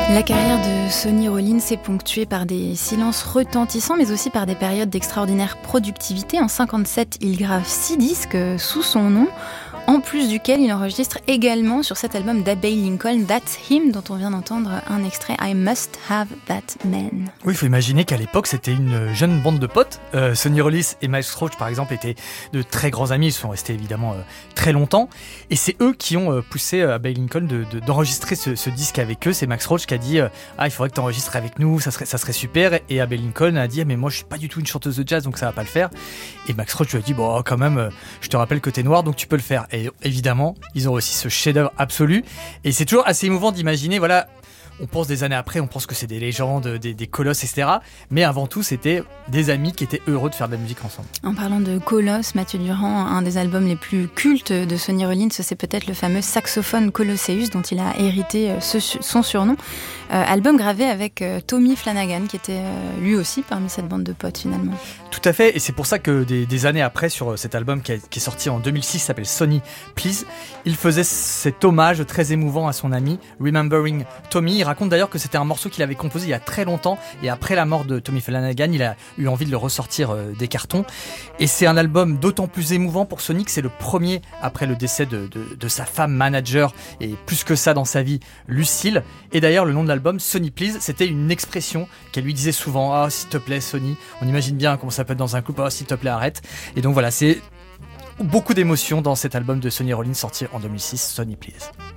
La carrière de Sonny Rollins est ponctuée par des silences retentissants, mais aussi par des périodes d'extraordinaire productivité. En 1957, il grave 6 disques sous son nom, en plus duquel il enregistre également sur cet album d'Abbey Lincoln, That's Him, dont on vient d'entendre un extrait, I Must Have That Man. Oui, il faut imaginer qu'à l'époque, c'était une jeune bande de potes. Sonny Rollins et Max Roach, par exemple, étaient de très grands amis. Ils sont restés évidemment très longtemps. Et c'est eux qui ont poussé Abbey Lincoln d'enregistrer ce disque avec eux. C'est Max Roach qui a dit il faudrait que tu enregistres avec nous, ça serait super. Et Abbey Lincoln a dit mais moi, je suis pas du tout une chanteuse de jazz, donc ça va pas le faire. Et Max Roach lui a dit bon, quand même, je te rappelle que t'es noir, donc tu peux le faire. Et évidemment, ils ont aussi ce chef-d'œuvre absolu. Et c'est toujours assez émouvant d'imaginer, voilà, on pense des années après, on pense que c'est des légendes, des colosses, etc. Mais avant tout, c'était des amis qui étaient heureux de faire de la musique ensemble. En parlant de colosses, Mathieu Durand, un des albums les plus cultes de Sonny Rollins, c'est peut-être le fameux saxophone Colosseus dont il a hérité son surnom. Album gravé avec Tommy Flanagan, qui était lui aussi parmi cette bande de potes finalement. Tout à fait, et c'est pour ça que des années après, sur cet album qui est sorti en 2006, s'appelle Sonny Please, il faisait cet hommage très émouvant à son ami, Remembering Tommy. Il raconte d'ailleurs que c'était un morceau qu'il avait composé il y a très longtemps, et après la mort de Tommy Flanagan, il a eu envie de le ressortir des cartons. Et c'est un album d'autant plus émouvant pour Sonny que c'est le premier après le décès de sa femme manager, et plus que ça dans sa vie, Lucille. Et d'ailleurs, le nom de l'album, Sonny Please, c'était une expression qu'elle lui disait souvent. Ah, s'il te plaît, Sonny. On imagine bien comment ça peut être dans un couple. Ah, s'il te plaît, arrête. Et donc voilà, c'est beaucoup d'émotions dans cet album de Sonny Rollins sorti en 2006, Sonny Please.